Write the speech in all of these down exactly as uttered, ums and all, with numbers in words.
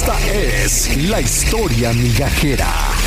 Esta es la historia migajera.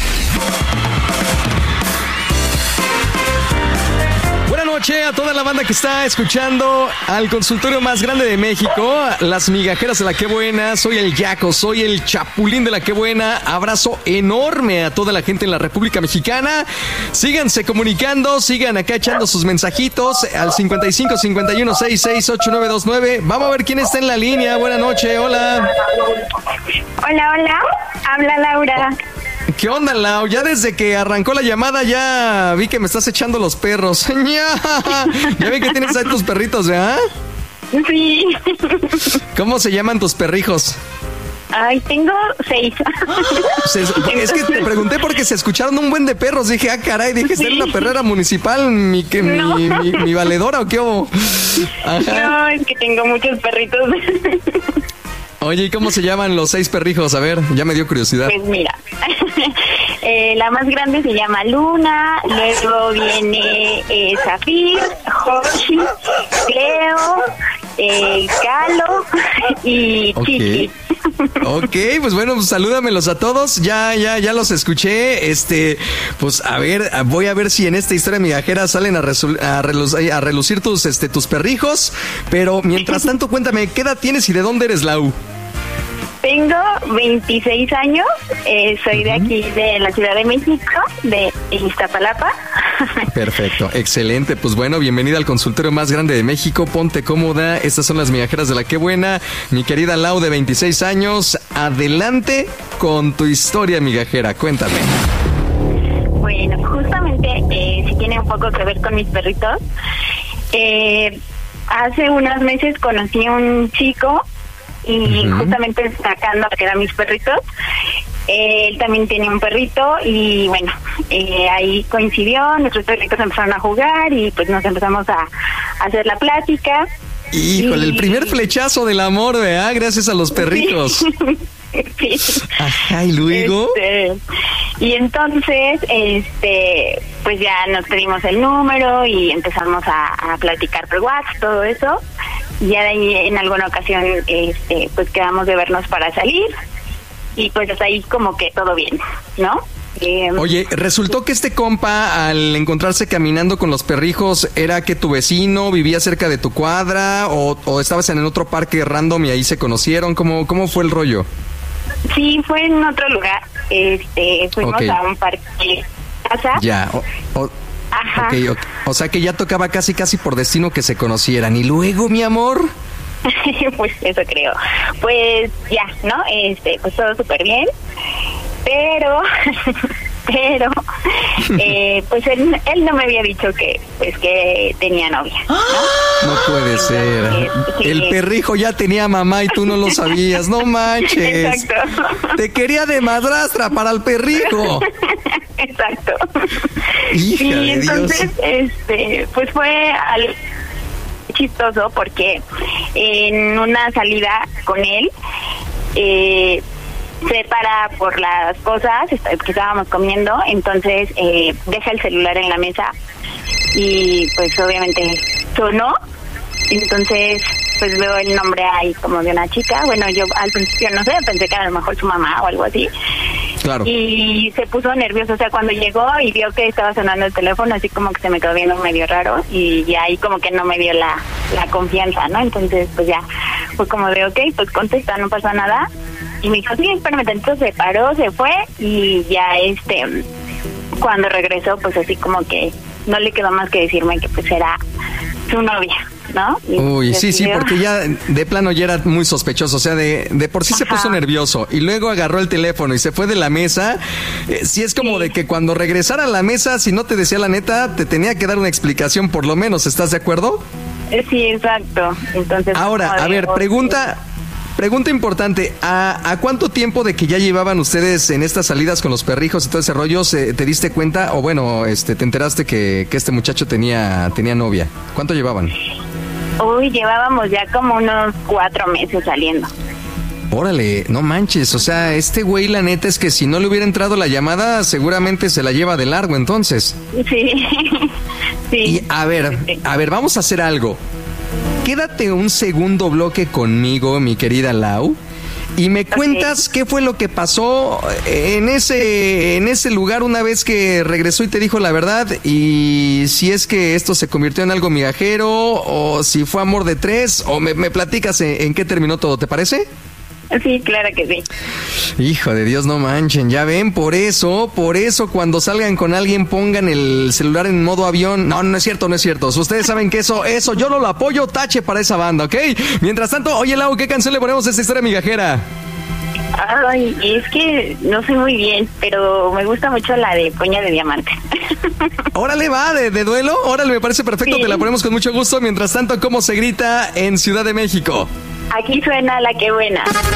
Buenas noches a toda la banda que está escuchando al consultorio más grande de México, las migajeras de la Qué Buena. Soy el Yaco, soy el Chapulín de la Qué Buena. Abrazo enorme a toda la gente en la República Mexicana. Síganse comunicando, sigan acá echando sus mensajitos al cincuenta y cinco, cincuenta y uno, sesenta y seis, ochenta y nueve veintinueve. Vamos a ver quién está en la línea. Buenas noches, hola. Hola, hola, habla Laura. ¿Qué onda, Lau? Ya desde que arrancó la llamada ya vi que me estás echando los perros. Ya vi que tienes ahí tus perritos, ¿verdad? Sí. ¿Cómo se llaman tus perrijos? Ay, tengo seis. Se, es que te pregunté porque se escucharon un buen de perros. Dije, ah, caray, dije, ¿ser una perrera municipal mi, que, no. mi, mi, mi valedora o qué hubo? Ajá. No, es que tengo muchos perritos. Oye, ¿y cómo se llaman los seis perrijos? A ver, ya me dio curiosidad. Pues mira, eh, la más grande se llama Luna, luego viene eh, Zafir, Hoshi, Cleo, eh, Calo y okay. Chiqui. Ok, pues bueno, pues salúdamelos a todos. Ya, ya, ya los escuché. Este, pues a ver, voy a ver si en esta historia migajera salen a, resul- a, relucir, a relucir tus, este, tus perrijos. Pero mientras tanto, cuéntame, ¿qué edad tienes y de dónde eres, Lau? Tengo veintiséis años, eh, soy uh-huh. de aquí, de la Ciudad de México, de Iztapalapa. Perfecto, excelente. Pues bueno, bienvenida al consultorio más grande de México. Ponte cómoda, estas son las migajeras de la Qué Buena. Mi querida Lau, de veintiséis años, adelante con tu historia migajera, cuéntame. Bueno, justamente, eh, si tiene un poco que ver con mis perritos, eh, hace unos meses conocí a un chico y uh-huh. justamente sacando a que eran mis perritos, eh, él también tenía un perrito y bueno, eh, ahí coincidió, nuestros perritos empezaron a jugar y pues nos empezamos a, a hacer la plática. Híjole, y... el primer flechazo del amor, ¿verdad? Gracias a los perritos. Sí. Sí. Ajá, y luego... Este, y entonces, este, pues ya nos pedimos el número y empezamos a, a platicar por WhatsApp, todo eso. Y ya de ahí en alguna ocasión, este, pues quedamos de vernos para salir. Y pues hasta ahí como que todo bien, ¿no? Eh, Oye, resultó que este compa, al encontrarse caminando con los perrijos, ¿era que tu vecino vivía cerca de tu cuadra o, o estabas en otro parque random y ahí se conocieron? ¿Cómo, cómo fue el rollo? Sí, fue en otro lugar. Este, fuimos okay. a un parque casa. Ya, o, o, Ajá. Okay, okay. O sea que ya tocaba casi casi por destino que se conocieran. ¿Y luego, mi amor? Pues eso creo. Pues ya, ¿no? Este, pues todo súper bien. Pero, pero, eh, pues él, él no me había dicho que, pues que tenía novia, ¿no? No puede ser. Entonces, sí. El perrijo ya tenía mamá y tú no lo sabías. No manches. Exacto. Te quería de madrastra para el perrijo. Exacto. Hija y de entonces, Dios. este, pues fue algo chistoso porque en una salida con él, eh, se para por las cosas que estábamos comiendo, entonces eh, deja el celular en la mesa y pues obviamente sonó, entonces pues veo el nombre ahí como de una chica, bueno yo al principio no sé, pensé que era a lo mejor su mamá o algo así. Claro. Y se puso nervioso, o sea, cuando llegó y vio que estaba sonando el teléfono, así como que se me quedó viendo medio raro y ya ahí como que no me dio la, la confianza, ¿no? Entonces pues ya fue como de ok, pues contesta, no pasa nada. Y me dijo, sí, espérame tantito, se paró, se fue y ya este, cuando regresó, pues así como que no le quedó más que decirme que pues era su novia, ¿no? Y Uy, sí, sí, porque ya de plano ya era muy sospechoso, o sea, de, de por sí Ajá. se puso nervioso y luego agarró el teléfono y se fue de la mesa. Eh, sí es como sí. de que cuando regresara a la mesa, si no te decía la neta, te tenía que dar una explicación por lo menos, ¿estás de acuerdo? Sí, exacto. Entonces, ahora, a ver, pregunta... Pregunta importante, ¿a, ¿a cuánto tiempo de que ya llevaban ustedes en estas salidas con los perrijos y todo ese rollo se, te diste cuenta o bueno, este, te enteraste que, que este muchacho tenía, tenía novia? ¿Cuánto llevaban? Uy, llevábamos ya como unos cuatro meses saliendo. Órale, no manches, o sea, este güey la neta es que si no le hubiera entrado la llamada seguramente se la lleva de largo entonces. Sí, sí. Y a ver, a ver, vamos a hacer algo. Quédate un segundo bloque conmigo, mi querida Lau, y me cuentas okay. qué fue lo que pasó en ese, en ese lugar una vez que regresó y te dijo la verdad, y si es que esto se convirtió en algo migajero, o si fue amor de tres, o me, me platicas en, en qué terminó todo, ¿te parece? Sí, claro que sí. Hijo de Dios, no manchen, ya ven, por eso, por eso cuando salgan con alguien pongan el celular en modo avión. No, no es cierto, no es cierto. Ustedes saben que eso, eso, yo no lo apoyo, tache para esa banda, ¿ok? Mientras tanto, oye, Lau, ¿qué canción le ponemos a esta historia migajera? Ay, es que no sé muy bien, pero me gusta mucho la de Puña de Diamante. Órale, va, de, de duelo, órale, me parece perfecto, sí. Te la ponemos con mucho gusto. Mientras tanto, ¿cómo se grita en Ciudad de México? Aquí suena La Qué Buena.